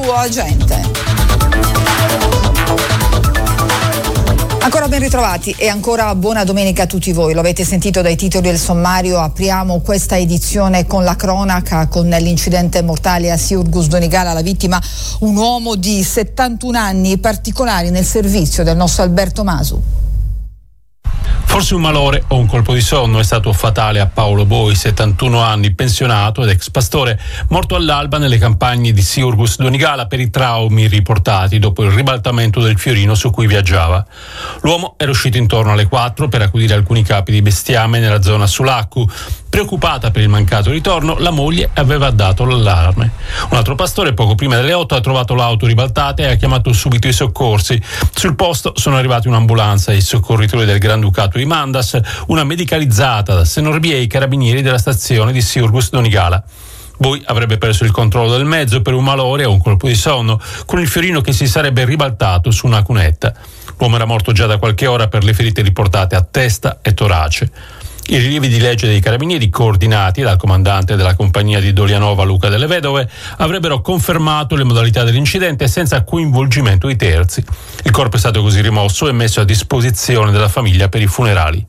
Agente. Ancora ben ritrovati e ancora buona domenica a tutti voi. Lo avete sentito dai titoli del sommario. Apriamo questa edizione con la cronaca, con l'incidente mortale a Siurgus Donigala. La vittima un uomo di 71 anni, particolari nel servizio del nostro Alberto Masu. Forse un malore o un colpo di sonno è stato fatale a Paolo Boi, 71 anni, pensionato ed ex pastore, morto all'alba nelle campagne di Siurgus Donigala per i traumi riportati dopo il ribaltamento del fiorino su cui viaggiava. L'uomo era uscito intorno alle 4 per accudire alcuni capi di bestiame nella zona Sulaccu. Preoccupata per il mancato ritorno, la moglie aveva dato l'allarme. Un altro pastore, poco prima delle 8, ha trovato l'auto ribaltata e ha chiamato subito i soccorsi. Sul posto sono arrivati un'ambulanza e i soccorritori del Granducato di Mandas, una medicalizzata da Senorbi e i carabinieri della stazione di Siurgus Donigala. Boi avrebbe perso il controllo del mezzo per un malore o un colpo di sonno, con il fiorino che si sarebbe ribaltato su una cunetta. L'uomo era morto già da qualche ora per le ferite riportate a testa e torace. I rilievi di legge dei carabinieri, coordinati dal comandante della compagnia di Dolianova Luca delle Vedove, avrebbero confermato le modalità dell'incidente senza coinvolgimento di terzi. Il corpo è stato così rimosso e messo a disposizione della famiglia per i funerali.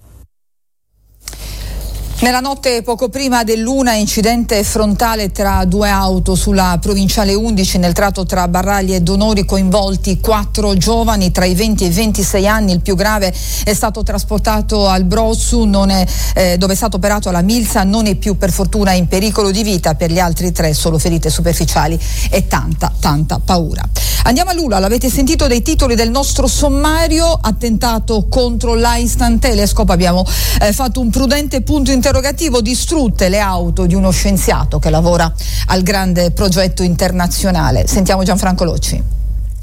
Nella notte poco prima dell'1, incidente frontale tra due auto sulla provinciale 11 nel tratto tra Barragli e Donori, coinvolti 4 giovani tra i 20 e i 26 anni. Il più grave è stato trasportato al Brossu, dove è stato operato alla Milza, non è più per fortuna in pericolo di vita. Per gli altri 3 solo ferite superficiali e tanta paura. Andiamo a Lula, l'avete sentito dai titoli del nostro sommario. Attentato contro l'Instant Telescope, abbiamo fatto un prudente punto interrogativo. Distrutte le auto di uno scienziato che lavora al grande progetto internazionale. Sentiamo Gianfranco Locci.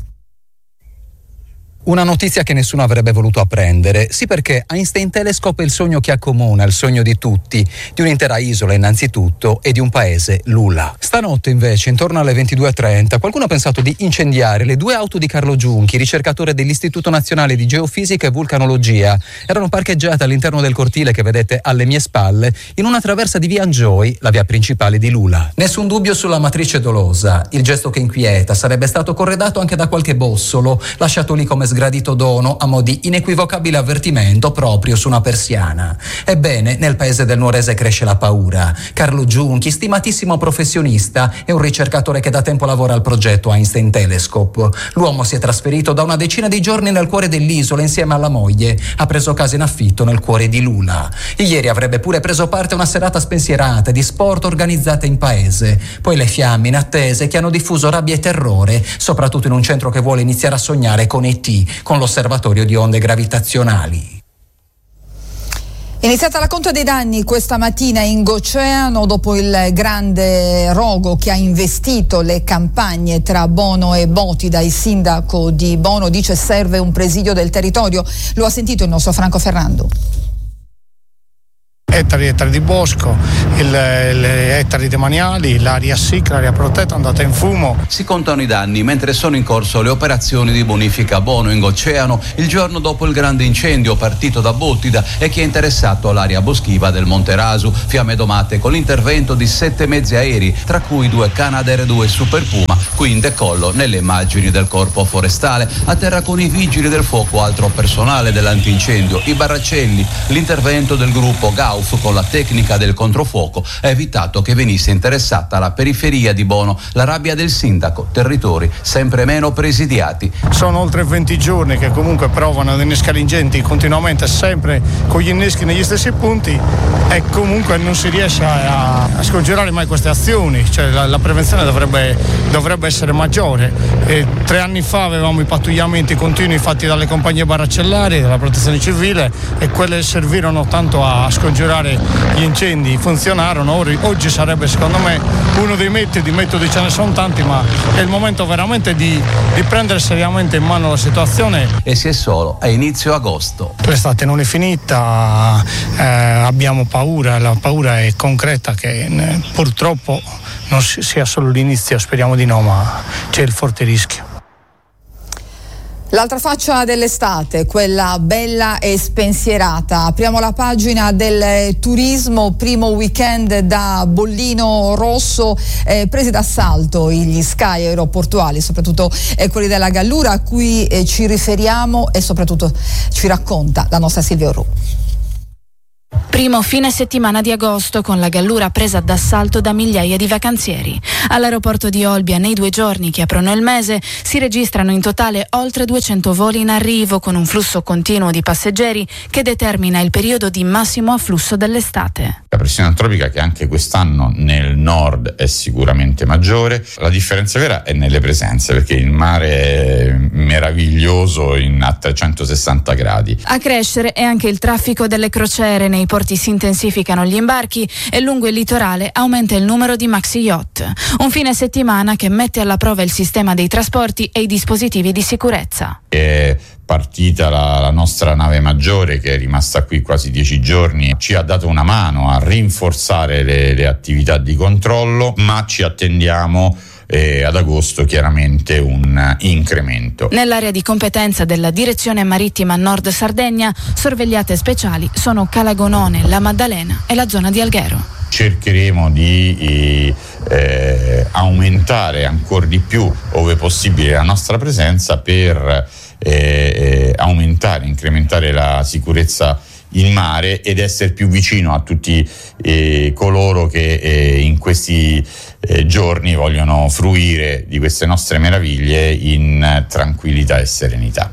Una notizia che nessuno avrebbe voluto apprendere, sì, perché Einstein Telescope è il sogno che accomuna, il sogno di tutti, di un'intera isola innanzitutto e di un paese, Lula. Stanotte invece, intorno alle 22:30, qualcuno ha pensato di incendiare le 2 auto di Carlo Giunchi, ricercatore dell'Istituto Nazionale di Geofisica e Vulcanologia. Erano parcheggiate all'interno del cortile che vedete alle mie spalle, in una traversa di via Angioy, la via principale di Lula. Nessun dubbio sulla matrice dolosa. Il gesto che inquieta sarebbe stato corredato anche da qualche bossolo, lasciato lì come sgradito dono a mo' di inequivocabile avvertimento proprio su una persiana. Ebbene, nel paese del Nuorese cresce la paura. Carlo Giunchi, stimatissimo professionista, è un ricercatore che da tempo lavora al progetto Einstein Telescope. L'uomo si è trasferito da una decina di giorni nel cuore dell'isola insieme alla moglie. Ha preso casa in affitto nel cuore di Lula. Ieri avrebbe pure preso parte a una serata spensierata di sport organizzata in paese. Poi le fiamme inattese che hanno diffuso rabbia e terrore, soprattutto in un centro che vuole iniziare a sognare con ET, con l'osservatorio di onde gravitazionali. Iniziata la conta dei danni questa mattina in Goceano dopo il grande rogo che ha investito le campagne tra Bono e Botida. Il sindaco di Bono dice serve un presidio del territorio. Lo ha sentito il nostro Franco Ferrando. Ettari di bosco, le ettari demaniali, l'aria SIC, l'aria protetta andata in fumo. Si contano i danni mentre sono in corso le operazioni di bonifica a Bono in Goceano il giorno dopo il grande incendio partito da Bottida e che ha interessato l'area boschiva del Monte Rasu. Fiamme domate con l'intervento di 7 mezzi aerei, tra cui 2 Canadair e 2 Super Puma, qui in decollo nelle immagini del corpo forestale. A terra con i vigili del fuoco altro personale dell'antincendio, i barracelli. L'intervento del gruppo GAUF con la tecnica del controfuoco ha evitato che venisse interessata la periferia di Bono. La rabbia del sindaco, territori sempre meno presidiati. Sono oltre 20 giorni che comunque provano ad innescare ingenti continuamente, sempre con gli inneschi negli stessi punti, e comunque non si riesce a scongiurare mai queste azioni. Cioè la prevenzione dovrebbe essere maggiore. 3 anni fa avevamo i pattugliamenti continui fatti dalle compagnie barracellari, dalla protezione civile, e quelle servirono tanto a scongiurare gli incendi, funzionarono. Oggi sarebbe secondo me uno dei metodi ce ne sono tanti, ma è il momento veramente di prendere seriamente in mano la situazione. E si è solo a inizio agosto. L'estate non è finita, abbiamo paura, la paura è concreta che purtroppo non sia solo l'inizio, speriamo di no, ma c'è il forte rischio. L'altra faccia dell'estate, quella bella e spensierata. Apriamo la pagina del turismo, primo weekend da bollino rosso, presi d'assalto gli scali aeroportuali, soprattutto quelli della Gallura, a cui ci riferiamo e soprattutto ci racconta la nostra Silvia Orru. Primo fine settimana di agosto con la Gallura presa d'assalto da migliaia di vacanzieri. All'aeroporto di Olbia nei 2 giorni che aprono il mese si registrano in totale oltre 200 voli in arrivo con un flusso continuo di passeggeri che determina il periodo di massimo afflusso dell'estate. La pressione antropica che anche quest'anno nel nord è sicuramente maggiore, la differenza vera è nelle presenze perché il mare è meraviglioso a 360 gradi. A crescere è anche il traffico delle crociere. Nei porti si intensificano gli imbarchi e lungo il litorale aumenta il numero di maxi yacht. Un fine settimana che mette alla prova il sistema dei trasporti e i dispositivi di sicurezza. È partita la nostra nave maggiore che è rimasta qui quasi 10 giorni, ci ha dato una mano a rinforzare le attività di controllo, ma ci attendiamo ad agosto chiaramente un incremento. Nell'area di competenza della Direzione Marittima Nord Sardegna, sorvegliate speciali sono Calagonone, La Maddalena e la zona di Alghero. Cercheremo di aumentare ancora di più, ove possibile, la nostra presenza per aumentare, incrementare la sicurezza in mare ed essere più vicino a tutti coloro che in questi giorni vogliono fruire di queste nostre meraviglie in tranquillità e serenità.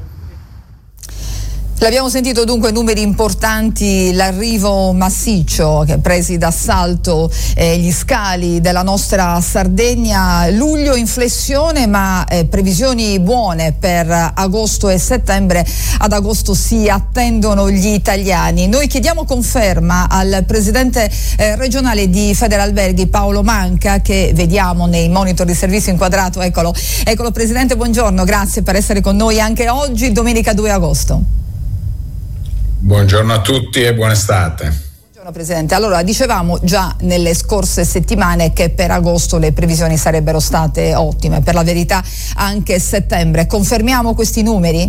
L'abbiamo sentito, dunque, numeri importanti, l'arrivo massiccio presi d'assalto gli scali della nostra Sardegna. Luglio in flessione, ma previsioni buone per agosto e settembre. Ad agosto si attendono gli italiani. Noi chiediamo conferma al presidente regionale di Federalberghi Paolo Manca, che vediamo nei monitor di servizio inquadrato. Eccolo presidente, buongiorno, grazie per essere con noi anche oggi, domenica 2 agosto. Buongiorno a tutti e buona estate. Buongiorno Presidente. Allora, dicevamo già nelle scorse settimane che per agosto le previsioni sarebbero state ottime, per la verità anche settembre. Confermiamo questi numeri?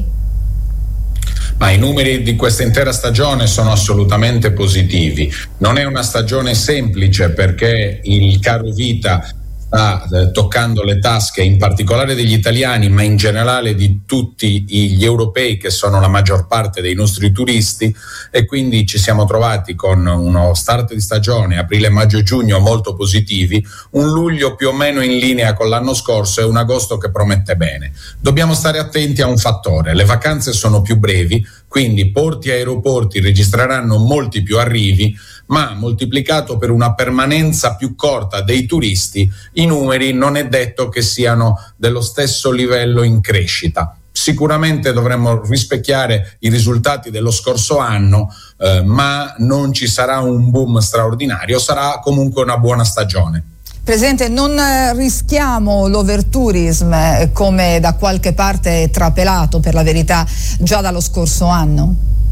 Ma i numeri di questa intera stagione sono assolutamente positivi. Non è una stagione semplice perché il caro vita sta toccando le tasche in particolare degli italiani, ma in generale di tutti gli europei, che sono la maggior parte dei nostri turisti, e quindi ci siamo trovati con uno start di stagione aprile, maggio e giugno molto positivi, un luglio più o meno in linea con l'anno scorso e un agosto che promette bene. Dobbiamo stare attenti a un fattore: le vacanze sono più brevi, quindi porti e aeroporti registreranno molti più arrivi, ma moltiplicato per una permanenza più corta dei turisti, i numeri non è detto che siano dello stesso livello in crescita. Sicuramente dovremmo rispecchiare i risultati dello scorso anno, ma non ci sarà un boom straordinario, sarà comunque una buona stagione. Presidente, non rischiamo l'overtourism come da qualche parte è trapelato, per la verità, già dallo scorso anno?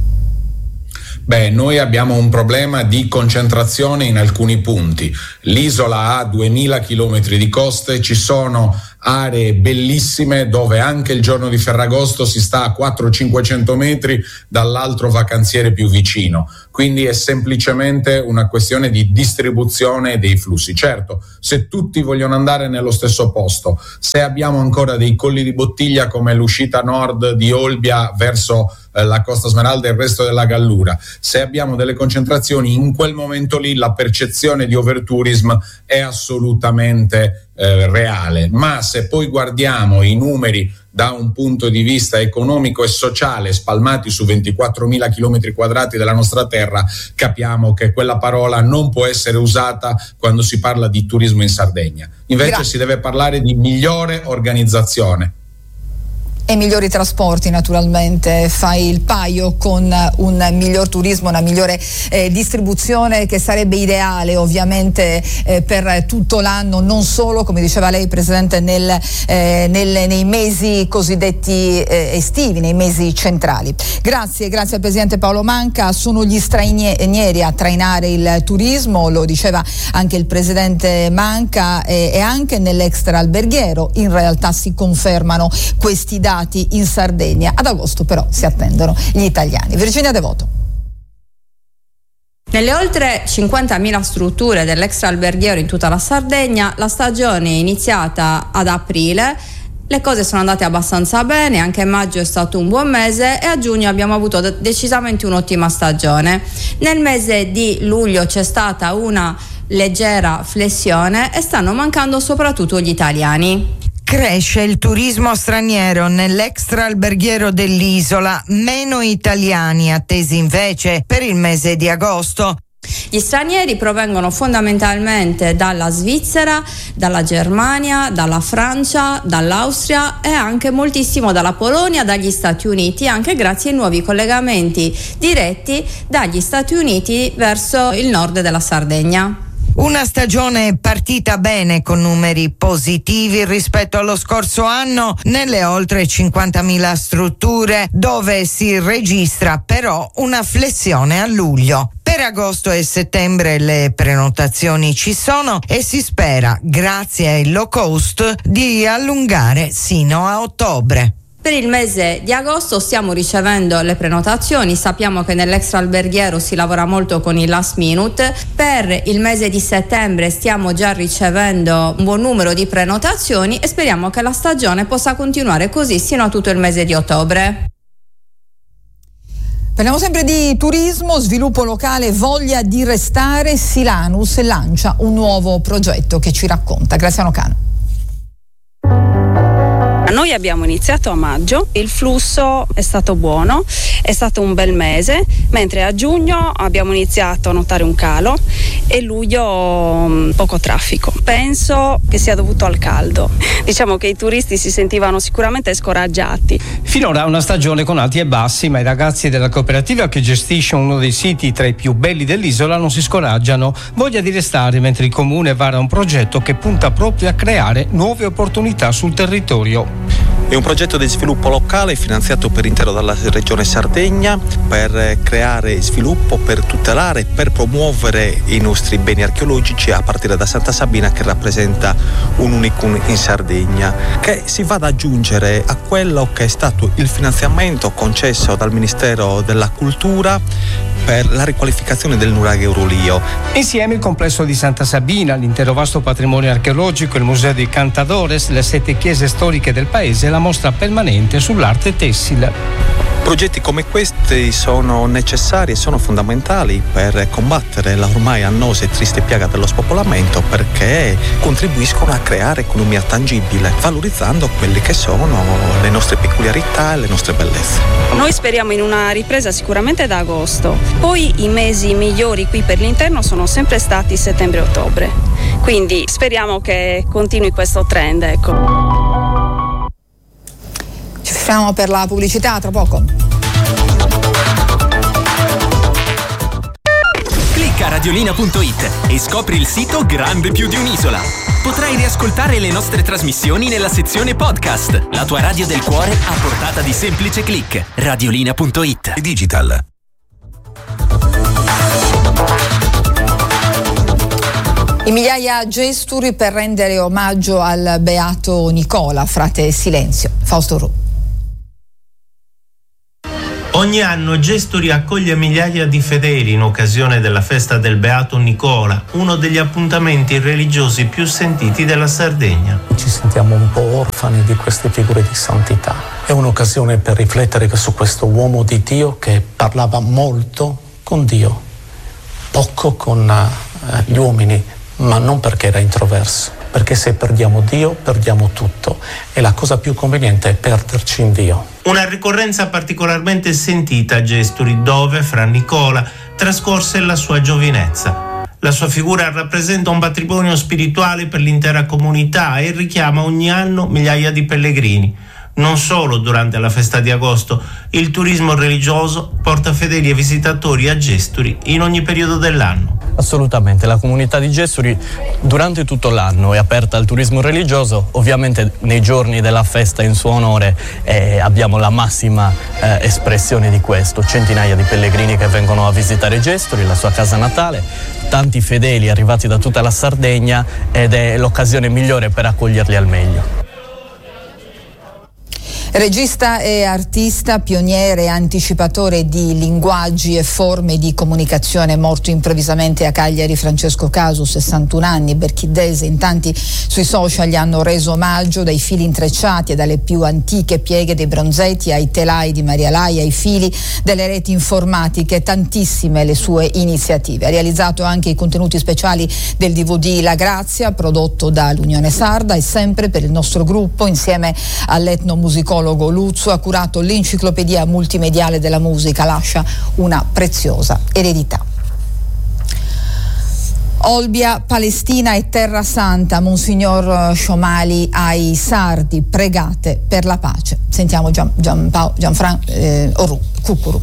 Beh, noi abbiamo un problema di concentrazione in alcuni punti. L'isola ha 2000 chilometri di coste, ci sono aree bellissime dove anche il giorno di Ferragosto si sta a 400-500 metri dall'altro vacanziere più vicino, quindi è semplicemente una questione di distribuzione dei flussi. Certo, se tutti vogliono andare nello stesso posto, se abbiamo ancora dei colli di bottiglia come l'uscita nord di Olbia verso la Costa Smeralda e il resto della Gallura, se abbiamo delle concentrazioni, in quel momento lì la percezione di overtourism è assolutamente reale. Ma se poi guardiamo i numeri da un punto di vista economico e sociale spalmati su 24.000 chilometri quadrati della nostra terra, capiamo che quella parola non può essere usata quando si parla di turismo in Sardegna. Invece si deve parlare di migliore organizzazione. E migliori trasporti, naturalmente, fai il paio con un miglior turismo, una migliore distribuzione, che sarebbe ideale ovviamente per tutto l'anno, non solo, come diceva lei Presidente, nei mesi cosiddetti estivi, nei mesi centrali. Grazie al Presidente Paolo Manca. Sono gli stranieri a trainare il turismo, lo diceva anche il Presidente Manca, e anche nell'extra alberghiero in realtà si confermano questi dati. arrivati in Sardegna. Ad agosto però si attendono gli italiani. Virginia Devoto. Nelle oltre 50.000 strutture dell'extra alberghiero in tutta la Sardegna, la stagione è iniziata ad aprile. Le cose sono andate abbastanza bene, anche maggio è stato un buon mese e a giugno abbiamo avuto decisamente un'ottima stagione. Nel mese di luglio c'è stata una leggera flessione e stanno mancando soprattutto gli italiani. Cresce il turismo straniero nell'extra alberghiero dell'isola, meno italiani attesi invece per il mese di agosto. Gli stranieri provengono fondamentalmente dalla Svizzera, dalla Germania, dalla Francia, dall'Austria e anche moltissimo dalla Polonia, dagli Stati Uniti, anche grazie ai nuovi collegamenti diretti dagli Stati Uniti verso il nord della Sardegna. Una stagione partita bene con numeri positivi rispetto allo scorso anno nelle oltre 50.000 strutture, dove si registra però una flessione a luglio. Per agosto e settembre le prenotazioni ci sono e si spera, grazie ai low cost, di allungare sino a ottobre. Per il mese di agosto stiamo ricevendo le prenotazioni, sappiamo che nell'extra alberghiero si lavora molto con il last minute. Per il mese di settembre stiamo già ricevendo un buon numero di prenotazioni e speriamo che la stagione possa continuare così sino a tutto il mese di ottobre. Parliamo sempre di turismo, sviluppo locale, voglia di restare. Silanus lancia un nuovo progetto che ci racconta Graziano Cano. Noi abbiamo iniziato a maggio, il flusso è stato buono, è stato un bel mese, mentre a giugno abbiamo iniziato a notare un calo e luglio poco traffico. Penso che sia dovuto al caldo. Diciamo che i turisti si sentivano sicuramente scoraggiati. Finora una stagione con alti e bassi, ma i ragazzi della cooperativa che gestisce uno dei siti tra i più belli dell'isola non si scoraggiano. Voglia di restare mentre il comune vara un progetto che punta proprio a creare nuove opportunità sul territorio. È un progetto di sviluppo locale finanziato per intero dalla regione Sardegna per creare sviluppo, per tutelare, per promuovere i nostri beni archeologici a partire da Santa Sabina, che rappresenta un unicum in Sardegna, che si va ad aggiungere a quello che è stato il finanziamento concesso dal Ministero della Cultura per la riqualificazione del nuraghe Eurolio. Insieme il complesso di Santa Sabina, l'intero vasto patrimonio archeologico, il museo dei Cantadores, le 7 chiese storiche del paese e la mostra permanente sull'arte tessile. Progetti come questi sono necessari e sono fondamentali per combattere la ormai annosa e triste piaga dello spopolamento, perché contribuiscono a creare economia tangibile, valorizzando quelle che sono le nostre peculiarità e le nostre bellezze. Noi speriamo in una ripresa sicuramente da agosto, poi i mesi migliori qui per l'interno sono sempre stati settembre e ottobre, quindi speriamo che continui questo trend, ecco. Ci fermiamo per la pubblicità, tra poco. Clicca radiolina.it e scopri il sito grande più di un'isola. Potrai riascoltare le nostre trasmissioni nella sezione podcast. La tua radio del cuore a portata di semplice click. Radiolina.it Digital. I migliaia gesturi per rendere omaggio al beato Nicola, frate Silenzio. Fausto Ru. Ogni anno Gesturi accoglie migliaia di fedeli in occasione della festa del Beato Nicola, uno degli appuntamenti religiosi più sentiti della Sardegna. Ci sentiamo un po' orfani di queste figure di santità. È un'occasione per riflettere su questo uomo di Dio che parlava molto con Dio, poco con gli uomini, ma non perché era introverso, perché se perdiamo Dio perdiamo tutto e la cosa più conveniente è perderci in Dio. Una ricorrenza particolarmente sentita a Gesturi, dove Fra Nicola trascorse la sua giovinezza. La sua figura rappresenta un patrimonio spirituale per l'intera comunità e richiama ogni anno migliaia di pellegrini. Non solo durante la festa di agosto, il turismo religioso porta fedeli e visitatori a Gesturi in ogni periodo dell'anno. Assolutamente, la comunità di Gesturi durante tutto l'anno è aperta al turismo religioso. Ovviamente nei giorni della festa in suo onore abbiamo la massima espressione di questo, centinaia di pellegrini che vengono a visitare Gesturi, la sua casa natale, tanti fedeli arrivati da tutta la Sardegna ed è l'occasione migliore per accoglierli al meglio. Regista e artista, pioniere e anticipatore di linguaggi e forme di comunicazione, morto improvvisamente a Cagliari Francesco Casu, 61 anni, berchiddese. In tanti sui social gli hanno reso omaggio, dai fili intrecciati e dalle più antiche pieghe dei Bronzetti ai telai di Maria Lai, ai fili delle reti informatiche, tantissime le sue iniziative. Ha realizzato anche i contenuti speciali del DVD La Grazia, prodotto dall'Unione Sarda, e sempre per il nostro gruppo, insieme all'etnomusicologo Luzzo, ha curato l'enciclopedia multimediale della musica. Lascia una preziosa eredità. Olbia, Palestina e Terra Santa, Monsignor Sciomali ai sardi, pregate per la pace. Sentiamo Gianfranco Cucuru.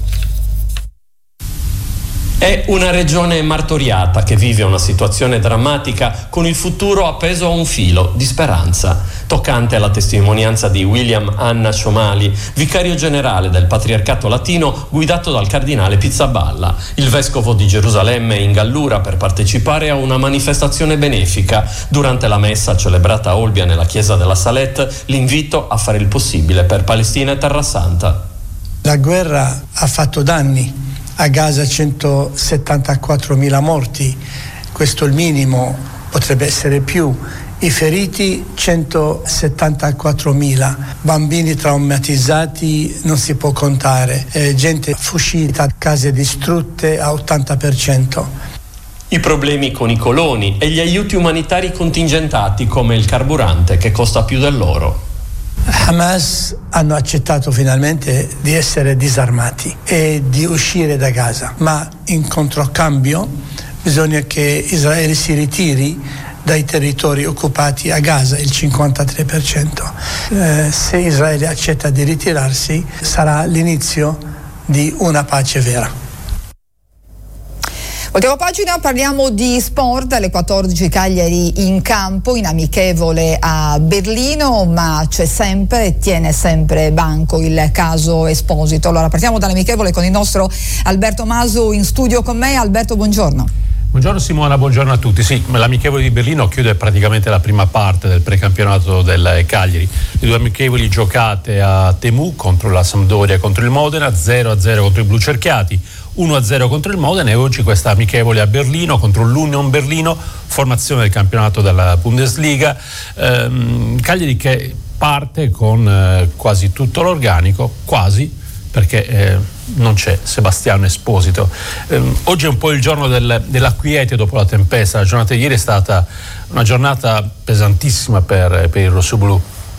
È una regione martoriata che vive una situazione drammatica con il futuro appeso a un filo di speranza. Toccante la testimonianza di William Anna Sciomali, vicario generale del Patriarcato Latino guidato dal cardinale Pizzaballa, il vescovo di Gerusalemme in Gallura, per partecipare a una manifestazione benefica. Durante la messa celebrata a Olbia nella chiesa della Salette, l'invito a fare il possibile per Palestina e Terra Santa. La guerra ha fatto danni. A Gaza 174.000 morti, questo è il minimo, potrebbe essere più. I feriti 174.000, bambini traumatizzati non si può contare, gente fuggita, case distrutte a 80%. I problemi con i coloni e gli aiuti umanitari contingentati, come il carburante che costa più dell'oro. Hamas hanno accettato finalmente di essere disarmati e di uscire da Gaza, ma in controcambio bisogna che Israele si ritiri dai territori occupati a Gaza, il 53%. Se Israele accetta di ritirarsi, sarà l'inizio di una pace vera. Voltiamo pagina, parliamo di sport. Alle 14 Cagliari in campo in amichevole a Berlino, ma c'è sempre e tiene sempre banco il caso Esposito. Allora partiamo dall'amichevole con il nostro Alberto Masu in studio con me. Alberto, buongiorno. Buongiorno Simona, buongiorno a tutti. Sì, l'amichevole di Berlino chiude praticamente la prima parte del precampionato del Cagliari. Le due amichevoli giocate a Temu contro la Sampdoria e contro il Modena, 0-0 contro i blucerchiati, 1-0 contro il Modena, e oggi questa amichevole a Berlino contro l'Union Berlino, formazione del campionato della Bundesliga. Cagliari che parte con quasi tutto l'organico, quasi, perché non c'è Sebastiano Esposito. Oggi è un po' il giorno della quiete dopo la tempesta. La giornata di ieri è stata una giornata pesantissima per il rossoblù.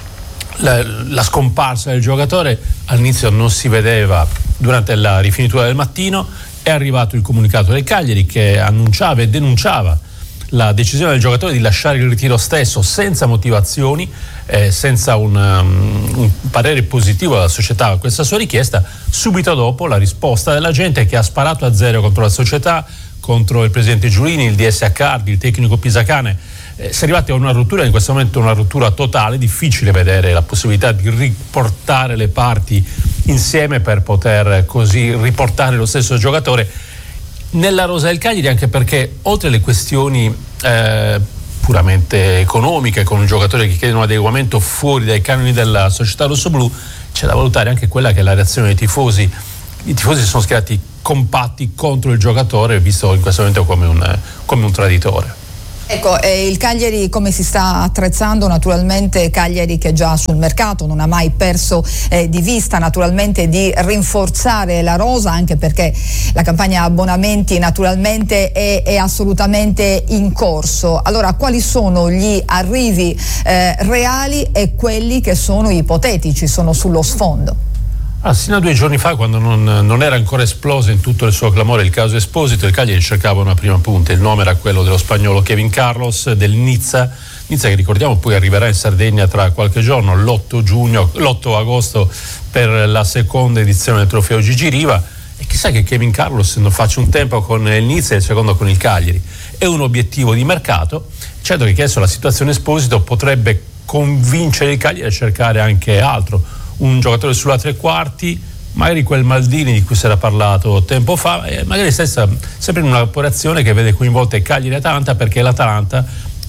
La scomparsa del giocatore all'inizio non si vedeva. Durante la rifinitura del mattino è arrivato il comunicato del Cagliari che annunciava e denunciava la decisione del giocatore di lasciare il ritiro stesso senza motivazioni, senza un parere positivo della società a questa sua richiesta. Subito dopo la risposta della gente, che ha sparato a zero contro la società, contro il presidente Giulini, il DS Accardi, il tecnico Pisacane. Si è arrivati a una rottura, in questo momento una rottura totale, difficile vedere la possibilità di riportare le parti insieme per poter così riportare lo stesso giocatore nella rosa del Cagliari, anche perché oltre alle questioni puramente economiche, con un giocatore che chiede un adeguamento fuori dai canoni della società rossoblù, c'è da valutare anche quella che è la reazione dei tifosi. I tifosi si sono schierati compatti contro il giocatore, visto in questo momento come un traditore. Ecco, il Cagliari come si sta attrezzando? Naturalmente Cagliari che già sul mercato non ha mai perso di vista naturalmente di rinforzare la rosa, anche perché la campagna abbonamenti naturalmente è assolutamente in corso. Allora, quali sono gli arrivi reali e quelli che sono ipotetici, sono sullo sfondo? Sino a 2 giorni fa, quando non era ancora esploso in tutto il suo clamore il caso Esposito, il Cagliari cercava una prima punta. Il nome era quello dello spagnolo Kevin Carlos del Nizza, che ricordiamo poi arriverà in Sardegna tra qualche giorno, l'8 agosto, per la seconda edizione del trofeo Gigi Riva. E chissà che Kevin Carlos non faccia un tempo con il Nizza e il secondo con il Cagliari. È un obiettivo di mercato. Certo che adesso la situazione Esposito potrebbe convincere il Cagliari a cercare anche altro, un giocatore sulla tre quarti, magari quel Maldini di cui si era parlato tempo fa, e magari sempre in un'operazione che vede coinvolta il Cagliari e Atalanta, perché l'Atalanta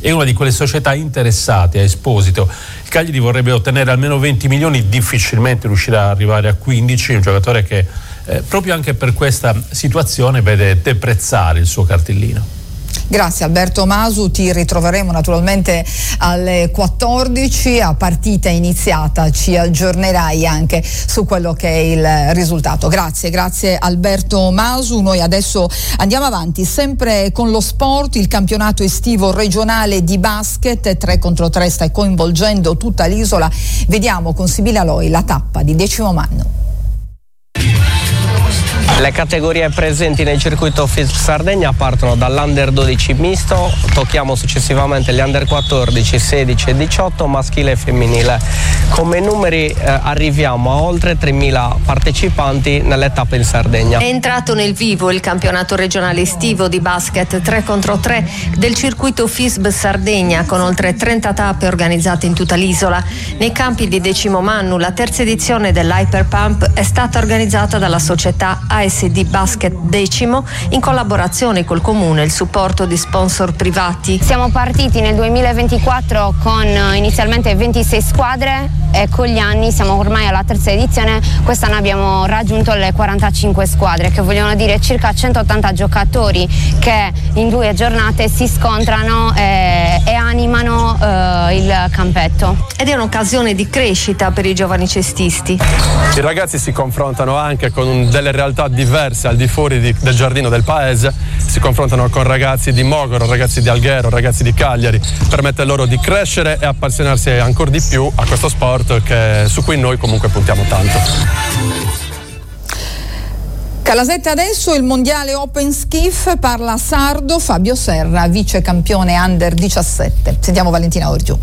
è una di quelle società interessate a Esposito. Il Cagliari vorrebbe ottenere almeno 20 milioni, difficilmente riuscirà ad arrivare a 15, un giocatore che proprio anche per questa situazione vede deprezzare il suo cartellino. Grazie Alberto Masu, ti ritroveremo naturalmente alle 14, a partita iniziata ci aggiornerai anche su quello che è il risultato. Grazie Alberto Masu. Noi adesso andiamo avanti sempre con lo sport. Il campionato estivo regionale di basket 3 contro 3 sta coinvolgendo tutta l'isola. Vediamo con Sibilla Loi la tappa di Decimo Mannu. Le categorie presenti nel circuito FISB Sardegna partono dall'Under 12 misto, tocchiamo successivamente gli Under 14, 16 e 18 maschile e femminile. Come numeri arriviamo a oltre 3.000 partecipanti nelle tappe in Sardegna. È entrato nel vivo il campionato regionale estivo di basket 3 contro 3 del circuito FISB Sardegna, con oltre 30 tappe organizzate in tutta l'isola. Nei campi di Decimo Mannu la terza edizione dell'Hyperpump è stata organizzata dalla società ASD Basket Decimo in collaborazione col comune e il supporto di sponsor privati. Siamo partiti nel 2024 con inizialmente 26 squadre e con gli anni siamo ormai alla terza edizione. Quest'anno abbiamo raggiunto le 45 squadre, che vogliono dire circa 180 giocatori che in 2 giornate si scontrano e animano il campetto. Ed è un'occasione di crescita per i giovani cestisti. I ragazzi si confrontano anche con delle realtà diverse al di fuori del giardino del paese, si confrontano con ragazzi di Mogoro, ragazzi di Alghero, ragazzi di Cagliari, permette loro di crescere e appassionarsi ancora di più a questo sport su cui noi comunque puntiamo tanto. Calasette adesso il mondiale Open Skiff, parla sardo Fabio Serra, vice campione Under 17. Sentiamo Valentina Orgiu.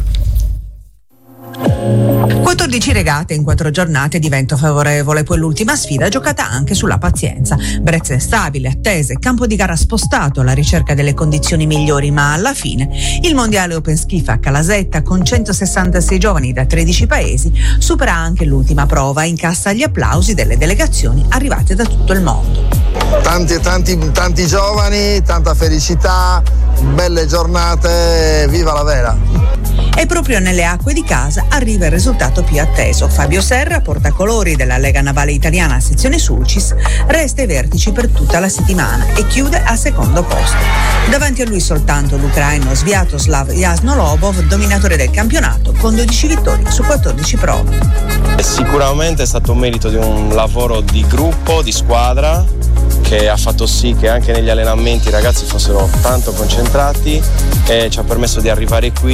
14 regate in 4 giornate di vento favorevole, poi l'ultima sfida giocata anche sulla pazienza. Brezze stabili, attese, campo di gara spostato alla ricerca delle condizioni migliori, ma alla fine il mondiale Open Skiff a Calasetta, con 166 giovani da 13 paesi, supera anche l'ultima prova e incassa gli applausi delle delegazioni arrivate da tutto il mondo. Tanti giovani, tanta felicità, belle giornate, viva la Vela! E proprio nelle acque di casa arriva il risultato più atteso. Fabio Serra, portacolori della Lega Navale Italiana sezione Sulcis, resta ai vertici per tutta la settimana e chiude al secondo posto. Davanti a lui soltanto l'ucraino Sviatoslav Jasnolobov, dominatore del campionato, con 12 vittorie su 14 prove. Sicuramente è stato un merito di un lavoro di gruppo, di squadra, che ha fatto sì che anche negli allenamenti i ragazzi fossero tanto concentrati e ci ha permesso di arrivare qui